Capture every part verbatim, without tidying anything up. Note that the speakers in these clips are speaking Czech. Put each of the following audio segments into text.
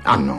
Ano,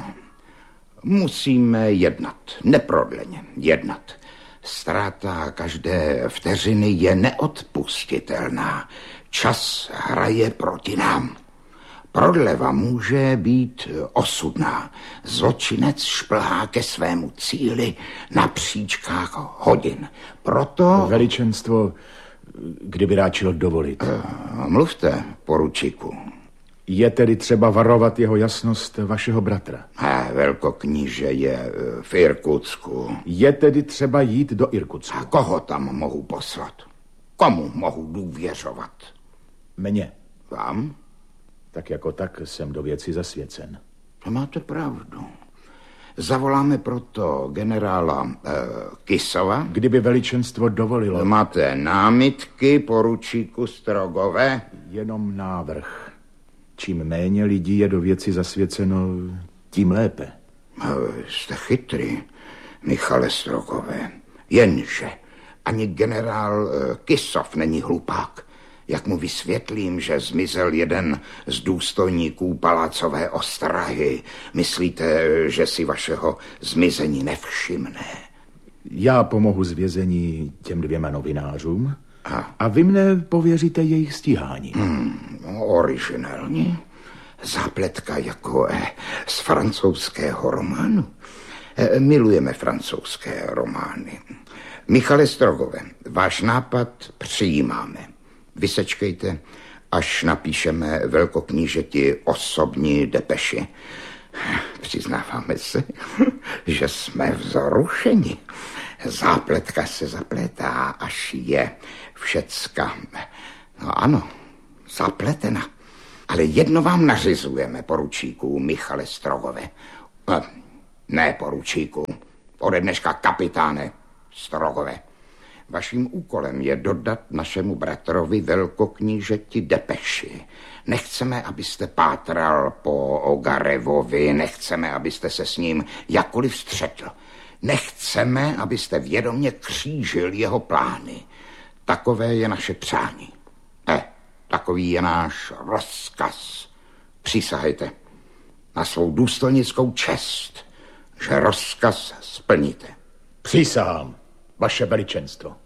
musíme jednat, neprodleně jednat. Ztráta každé vteřiny je neodpustitelná. Čas hraje proti nám. Prodleva může být osudná. Zločinec šplhá ke svému cíli na příčkách hodin. Proto... Veličenstvo, kdyby ráčil dovolit. Mluvte, poručíku. Je tedy třeba varovat jeho jasnost vašeho bratra? A velkokníže je v Irkutsku. Je tedy třeba jít do Irkutsku? A koho tam mohu poslat? Komu mohu důvěřovat? Mně. Vám? Tak jako tak jsem do věci zasvěcen. To máte pravdu. Zavoláme proto generála eh, Kisova. Kdyby veličenstvo dovolilo. Máte námitky, poručíku Strogové? Jenom návrh. Čím méně lidí je do věci zasvěceno, tím lépe. Jste chytrý, Michale Strogové. Jenže ani generál Kisov není hlupák. Jak mu vysvětlím, že zmizel jeden z důstojníků palácové ostrahy, myslíte, že si vašeho zmizení nevšimne? Já pomohu z vězení těm dvěma novinářům a, a vy mne pověříte jejich stíhání. Hmm, originální. Zápletka jako eh, z francouzského románu. Eh, milujeme francouzské romány. Michale Strogové, váš nápad přijímáme. Vysečkejte, až napíšeme velkoknížeti osobní depeši. Přiznáváme se, že jsme vzrušeni. Zápletka se zapletá, až je všecka. No ano, zapletena. Ale jedno vám nařizujeme, poručíku Michale Strogové. Ne, poručíku, ode dneška kapitáne Strogové. Vaším úkolem je dodat našemu bratrovi velkoknížeti depeši. Nechceme, abyste pátral po Ogarevovi, nechceme, abyste se s ním jakkoliv střetl. Nechceme, abyste vědomě křížil jeho plány. Takové je naše přání. Ne, takový je náš rozkaz. Přísahejte na svou důstojnickou čest, že rozkaz splníte. Přísahám, vaše veličenstvo.